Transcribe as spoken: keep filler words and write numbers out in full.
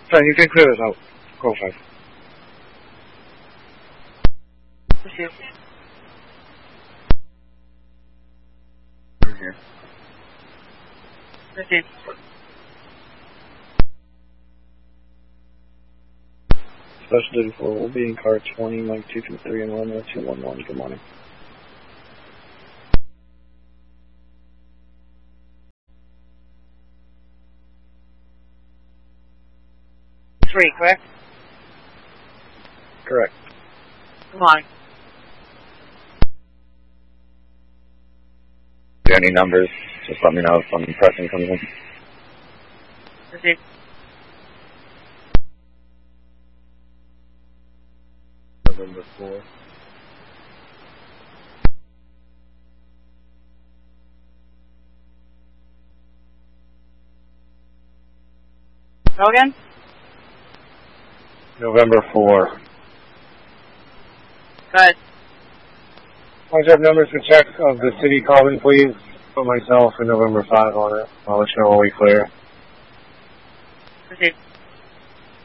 Fine, you can clear this out. Go five. Proceed. We're here. Proceed. Special Duty four will be in car twenty, Mike two two three and Romeo two one one. Good morning. Three, correct? Correct. Good morning. Do any numbers? Just let me know if I'm pressing comes in. Proceed. November four. Go again? November four. Go ahead. Once you have numbers to check of the city calling, please put myself and November five on it. I'll let you know when we clear. Proceed.